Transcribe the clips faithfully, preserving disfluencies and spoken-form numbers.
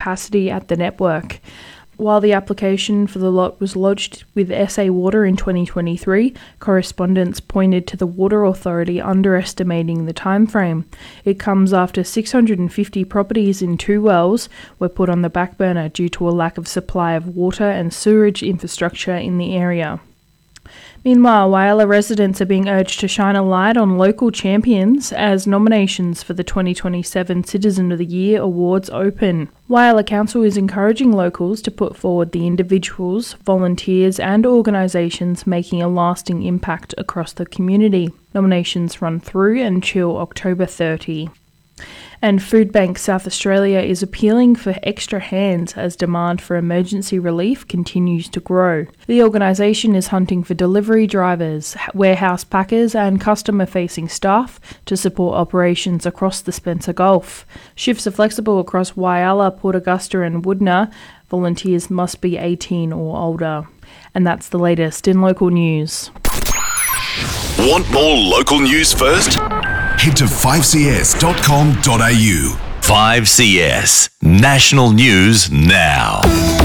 capacity at the network. While the application for the lot was lodged with S A Water in twenty twenty-three, correspondents pointed to the Water Authority underestimating the timeframe. It comes after six hundred fifty properties in two wells were put on the back burner due to a lack of supply of water and sewerage infrastructure in the area. Meanwhile, Whyalla residents are being urged to shine a light on local champions as nominations for the twenty twenty-seven Citizen of the Year Awards open. Whyalla Council is encouraging locals to put forward the individuals, volunteers and organisations making a lasting impact across the community. Nominations run through until October thirtieth. And Foodbank South Australia is appealing for extra hands as demand for emergency relief continues to grow. The organisation is hunting for delivery drivers, warehouse packers and customer-facing staff to support operations across the Spencer Gulf. Shifts are flexible across Whyalla, Port Augusta and Woodner. Volunteers must be eighteen or older. And that's the latest in local news. Want more local news first? Head to five c s dot com dot a u. five C S National News Now.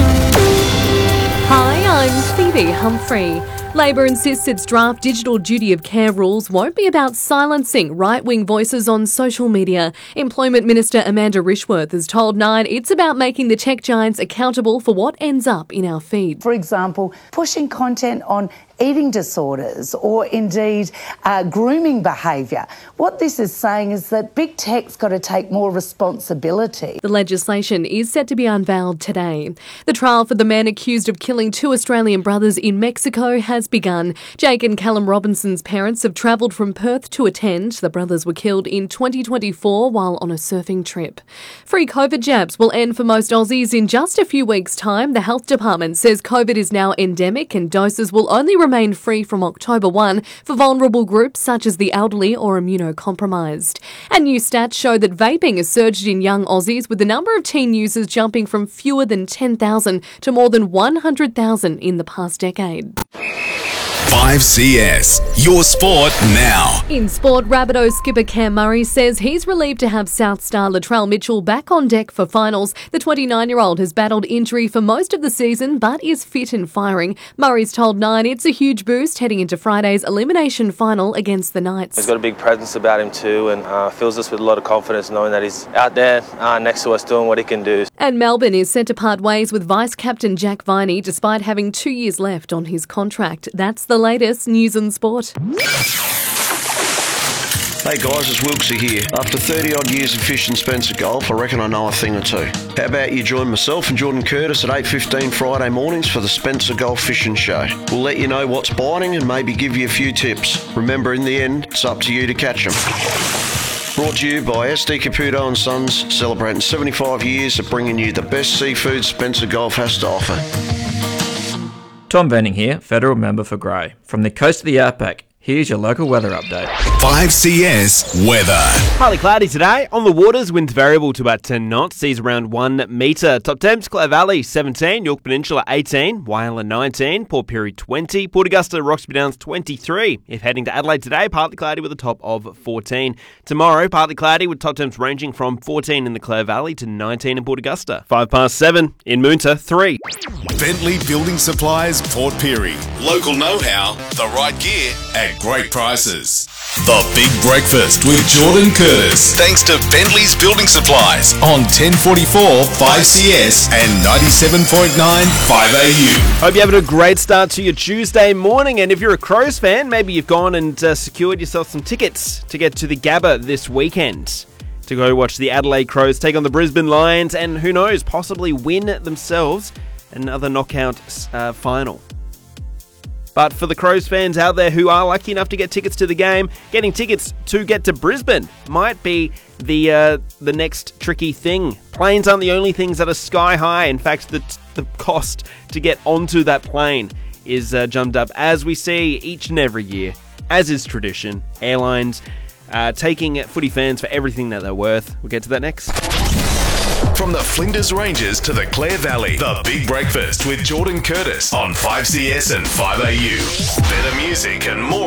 Hi, I'm Phoebe Humphrey. Labor insists its draft digital duty of care rules won't be about silencing right-wing voices on social media. Employment Minister Amanda Rishworth has told Nine it's about making the tech giants accountable for what ends up in our feed. For example, pushing content on eating disorders or indeed uh, grooming behaviour. What this is saying is that big tech's got to take more responsibility. The legislation is set to be unveiled today. The trial for the man accused of killing two Australian brothers in Mexico has begun. Jake and Callum Robinson's parents have travelled from Perth to attend. The brothers were killed in twenty twenty-four while on a surfing trip. Free COVID jabs will end for most Aussies in just a few weeks' time. The Health Department says COVID is now endemic and doses will only remain free from October first for vulnerable groups such as the elderly or immunocompromised. And new stats show that vaping has surged in young Aussies, with the number of teen users jumping from fewer than ten thousand to more than one hundred thousand in the past decade. five C S, your sport now. In sport, Rabbitohs skipper Cam Murray says he's relieved to have South star Latrell Mitchell back on deck for finals. The twenty-nine-year-old has battled injury for most of the season but is fit and firing. Murray's told Nine it's a huge boost heading into Friday's elimination final against the Knights. He's got a big presence about him too and uh, fills us with a lot of confidence knowing that he's out there uh, next to us doing what he can do. And Melbourne is set to part ways with Vice-Captain Jack Viney despite having two years left on his contract. That's the latest news and sport. Hey guys, it's Wilkesy here. After thirty odd years of fishing Spencer Gulf, I reckon I know a thing or two. How about you join myself and Jordan Curtis at eight fifteen Friday mornings for the Spencer Gulf Fishing Show. We'll let you know what's biting and maybe give you a few tips. Remember, in the end, it's up to you to catch them. Brought to you by S D Caputo and Sons, celebrating seventy-five years of bringing you the best seafood Spencer Gulf has to offer. Tom Benning here, Federal Member for Grey. From the coast of the outback, here's your local weather update. five C S weather. Partly cloudy today. On the waters, winds variable to about ten knots, seas around one metre. Top temps, Clare Valley seventeen, York Peninsula eighteen, Whyalla nineteen, Port Pirie twenty, Port Augusta, Roxby Downs twenty-three. If heading to Adelaide today, partly cloudy with a top of fourteen. Tomorrow, partly cloudy with top temps ranging from fourteen in the Clare Valley to nineteen in Port Augusta. Five past seven in Moonta, three. Bentley Building Supplies, Port Pirie. Local know-how, the right gear at great prices. The Big Breakfast with Jordan Curtis. Thanks to Bentley's Building Supplies on ten forty-four five C S and ninety-seven point nine five A U. Hope you're having a great start to your Tuesday morning. And if you're a Crows fan, maybe you've gone and uh, secured yourself some tickets to get to the Gabba this weekend to go watch the Adelaide Crows take on the Brisbane Lions and, who knows, possibly win themselves another knockout uh, final. But for the Crows fans out there who are lucky enough to get tickets to the game, getting tickets to get to Brisbane might be the uh, the next tricky thing. Planes aren't the only things that are sky high. In fact, the the cost to get onto that plane is uh, jumped up, as we see each and every year, as is tradition. Airlines uh, taking footy fans for everything that they're worth. We'll get to that next. From the Flinders Ranges to the Clare Valley, The Big Breakfast with Jordan Curtis on five C S and five A U. Better music and more.